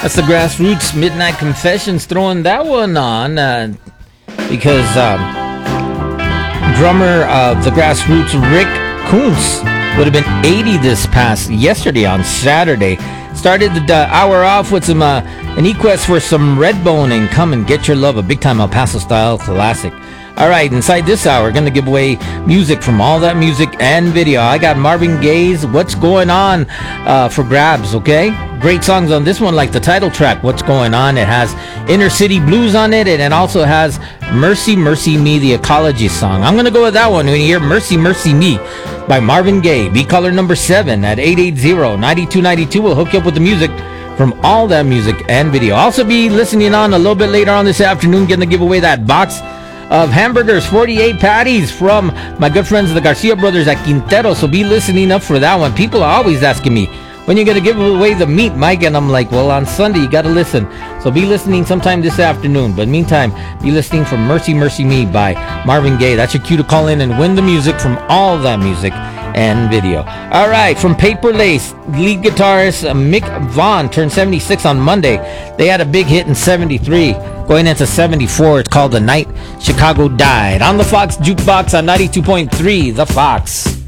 That's the Grassroots Midnight Confessions, throwing that one on because drummer of the Grassroots, Rick Kuntz, would have been 80 yesterday on Saturday. Started the hour off with some an request for some Redbone and Come and Get Your Love, a big time El Paso style classic. All right, inside this hour, going to give away music from All That Music and video. I got Marvin Gaye's What's Going On for grabs, okay? Great songs on this one, like the title track, What's Going On. It has Inner City Blues on it, and it also has Mercy, Mercy Me, the Ecology song. I'm going to go with that one when you hear Mercy, Mercy Me by Marvin Gaye. Be caller number 7 at 880-9292. We'll hook you up with the music from All That Music and video. Also be listening on a little bit later on this afternoon, going to give away that box of hamburgers, 48 patties from my good friends the Garcia brothers at Quintero. So be listening up for that one. People are always asking me, when you're going to give away the meat, Mike? And I'm like, well, on Sunday you got to listen. So be listening sometime this afternoon. But meantime, be listening for Mercy, Mercy Me by Marvin Gaye. That's your cue to call in and win the music from All That Music and video. All right, from Paper Lace, lead guitarist Mick Vaughn turned 76 on Monday. They had a big hit in 73. Going into 74, it's called The Night Chicago Died. On the Fox Jukebox on 92.3, The Fox.